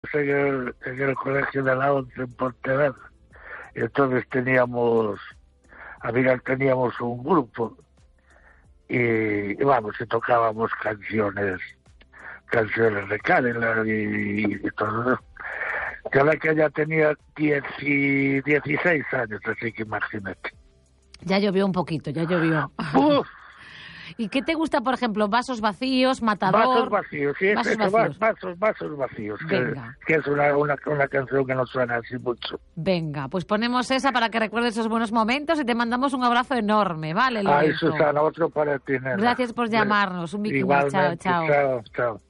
en el colegio de la Once en Pontevedra. Y entonces teníamos un grupo y tocábamos canciones de Cadillac y todo eso. Que ya tenía 16 años, así que imagínate. Ya llovió un poquito, ya llovió. ¡Uf! ¿Y qué te gusta, por ejemplo? ¿Vasos vacíos, Matador? Vasos vacíos, sí, vasos vacíos, que es una canción que no suena así mucho. Venga, pues ponemos esa para que recuerdes esos buenos momentos y te mandamos un abrazo enorme, ¿vale, Lorenzo? Ay, Susana, otro para ti, nena. Gracias por llamarnos, un biquín, chao. Igualmente, chao.